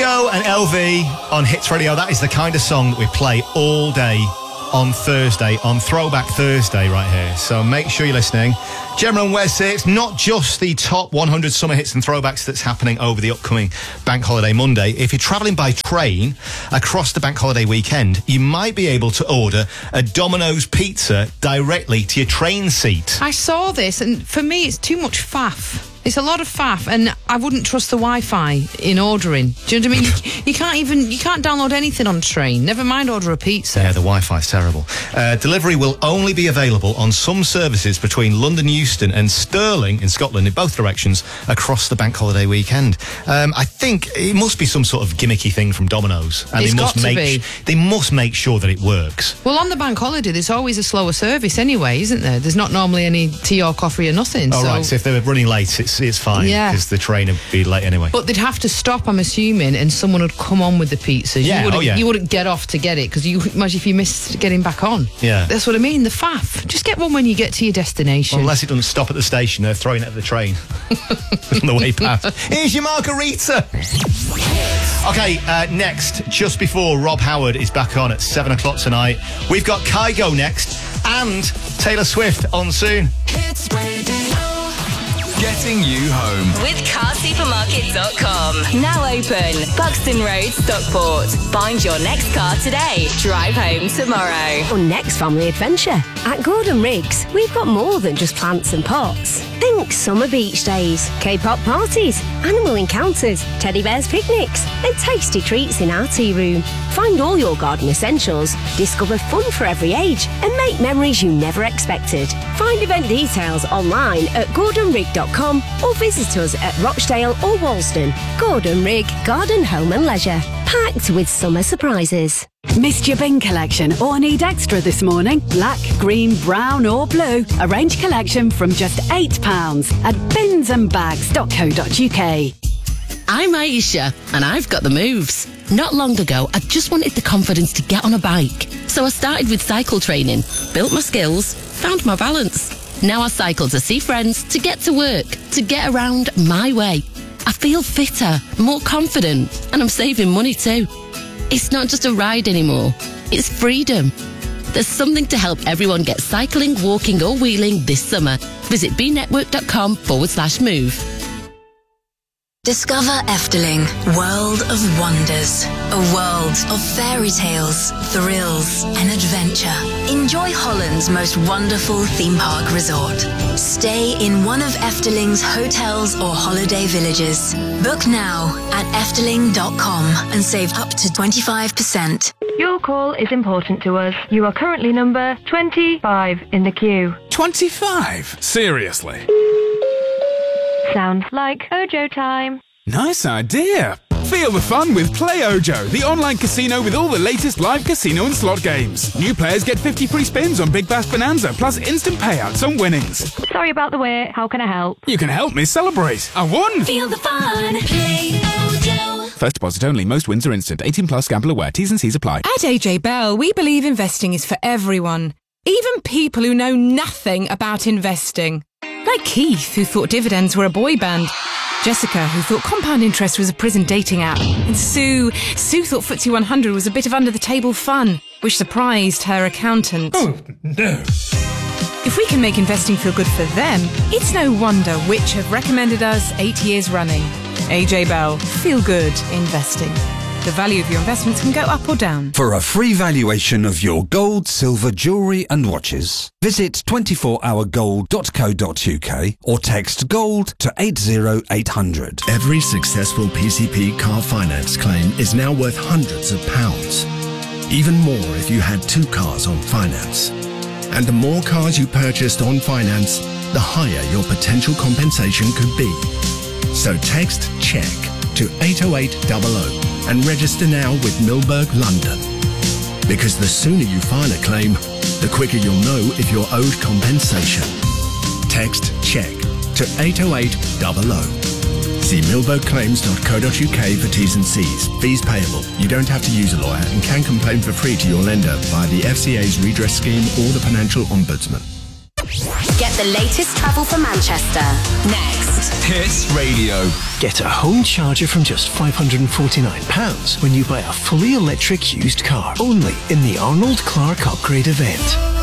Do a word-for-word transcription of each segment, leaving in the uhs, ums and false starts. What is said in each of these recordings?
Coolio and L V on Hits Radio. That is the kind of song that we play all day on Thursday, on Throwback Thursday right here. So make sure you're listening. Gemma and Wes here. It's not just the top one hundred summer hits and throwbacks that's happening over the upcoming Bank Holiday Monday. If you're travelling by train across the Bank Holiday weekend, you might be able to order a Domino's pizza directly to your train seat. I saw this, and for me, it's too much faff. It's a lot of faff, and I wouldn't trust the Wi-Fi in ordering. Do you know what I mean? you, you can't even, you can't download anything on train, never mind order a pizza. Yeah, the Wi-Fi's terrible. Uh, delivery will only be available on some services between London Euston and Stirling in Scotland, in both directions, across the Bank Holiday weekend. Um, I think it must be some sort of gimmicky thing from Domino's. And It's they must got to make be. sh- They must make sure that it works. Well, on the Bank Holiday, there's always a slower service anyway, isn't there? There's not normally any tea or coffee or nothing. Oh, so. right, so if they were running late, it's it's fine, Yeah. because the train would be late anyway. But they'd have to stop, I'm assuming, and someone would come on with the pizzas. Yeah, you wouldn't, oh, yeah. You wouldn't get off to get it, because you imagine if you missed getting back on. Yeah. That's what I mean, the faff. Just get one when you get to your destination. Well, unless it doesn't stop at the station, they're throwing it at the train on the way past. Here's your margarita. Okay, uh, next, just before Rob Howard is back on at seven o'clock tonight, we've got Kygo next and Taylor Swift on soon. Hits Radio. Getting you home. With car supermarket dot com. Now open. Buxton Road, Stockport. Find your next car today. Drive home tomorrow. Your next family adventure. At Gordon Riggs, we've got more than just plants and pots. Think summer beach days, K-pop parties, animal encounters, teddy bears picnics, and tasty treats in our tea room. Find all your garden essentials, discover fun for every age, and make memories you never expected. Find event details online at gordon rig dot com or visit us at Rochdale or Walston. Gordon Rig, Garden, Home and Leisure. Packed with summer surprises. Missed your bin collection or need extra this morning? Black, green, brown or blue? Arrange collection from just eight pounds at bins and bags dot co dot uk. I'm Aisha and I've got the moves. Not long ago, I just wanted the confidence to get on a bike. So I started with cycle training, built my skills, found my balance. Now I cycle to see friends, to get to work, to get around my way. I feel fitter, more confident, and I'm saving money too. It's not just a ride anymore, it's freedom. There's something to help everyone get cycling, walking or wheeling this summer. Visit b network dot com forward slash move. Discover Efteling, World of Wonders. A world of fairy tales, thrills and adventure. Enjoy Holland's most wonderful theme park resort. Stay in one of Efteling's hotels or holiday villages. Book now at efteling dot com and save up to twenty-five percent. Your call is important to us. You are currently number twenty-five in the queue. twenty-five? Seriously? Sounds like Ojo time. Nice idea. Feel the fun with Play Ojo, the online casino with all the latest live casino and slot games. New players get fifty free spins on Big Bass Bonanza, plus instant payouts on winnings. Sorry about the wait. How can I help? You can help me celebrate. I won! Feel the fun. Play Ojo. First deposit only. Most wins are instant. eighteen plus. Gamble aware. T's and C's apply. At A J Bell, we believe investing is for everyone. Even people who know nothing about investing. Like Keith, who thought dividends were a boy band. Jessica, who thought compound interest was a prison dating app. And Sue, Sue thought F T S E one hundred was a bit of under-the-table fun, which surprised her accountant. Oh, no. If we can make investing feel good for them, it's no wonder Which have recommended us eight years running. A J Bell, feel good investing. The value of your investments can go up or down. For a free valuation of your gold, silver, jewellery and watches, visit twenty-four hour gold dot co dot uk or text GOLD to eight zero eight hundred. Every successful P C P car finance claim is now worth hundreds of pounds. Even more if you had two cars on finance. And the more cars you purchased on finance, the higher your potential compensation could be. So text CHECK to eight oh eight hundred and register now with Milberg London. Because the sooner you file a claim, the quicker you'll know if you're owed compensation. Text CHECK to eight oh eight hundred. See milberg claims dot co dot uk for T's and C's. Fees payable. You don't have to use a lawyer and can complain for free to your lender via the F C A's redress scheme or the Financial Ombudsman. Get the latest travel for Manchester. Next. Fast Hits Radio. Get a home charger from just five hundred forty-nine pounds when you buy a fully electric used car. Only in the Arnold Clark Upgrade event.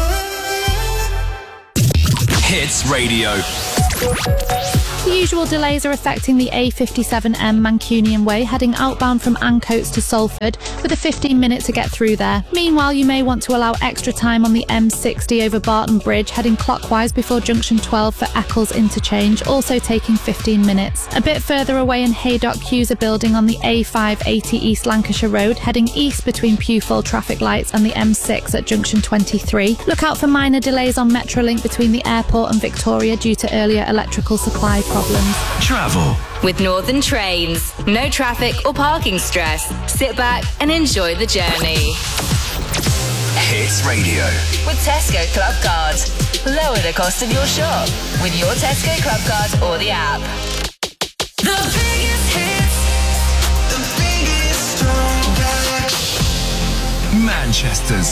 Hits Radio. The usual delays are affecting the A fifty-seven M Mancunian Way heading outbound from Ancoats to Salford with a fifteen minute to get through there. Meanwhile, you may want to allow extra time on the M sixty over Barton Bridge heading clockwise before junction twelve for Eccles interchange, also taking fifteen minutes. A bit further away in Haydock, queues are building on the A five eighty East Lancashire Road heading east between Pewfall traffic lights and the M six at junction twenty-three. Look out for minor delays on Metrolink between the airport and Victoria due to earlier electrical supply problems. Travel with Northern Trains. No traffic or parking stress. Sit back and enjoy the journey. Hits Radio. With Tesco Club Card. Lower the cost of your shop with your Tesco Club Card or the app. The biggest hits. The biggest throwback. Manchester's